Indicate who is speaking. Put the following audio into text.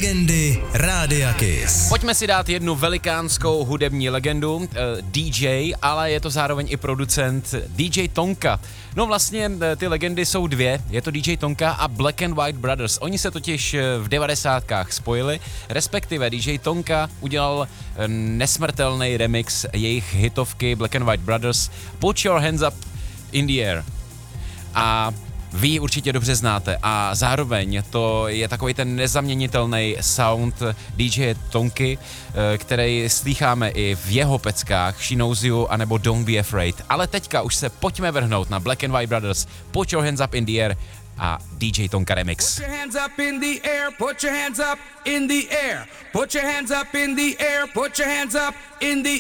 Speaker 1: Legendy Rádia Kiss.
Speaker 2: Pojďme si dát jednu velikánskou hudební legendu, DJ, ale je to zároveň i producent DJ Tonka. No vlastně ty legendy jsou dvě, je to DJ Tonka a Black and White Brothers. Oni se totiž v 90kách spojili, respektive DJ Tonka udělal nesmrtelný remix jejich hitovky Black and White Brothers Put Your Hands Up in the Air. A vy ji určitě dobře znáte a zároveň to je takový ten nezaměnitelný sound DJ Tonky, který slýcháme i v jeho peckách She Knows You anebo Don't Be Afraid. Ale teďka už se pojďme vrhnout na Black and White Brothers Put Your Hands Up in the Air a DJ Tonka remix.
Speaker 3: Put your hands up in the air, put your hands up in the air, put your hands up in the air, put your hands up in the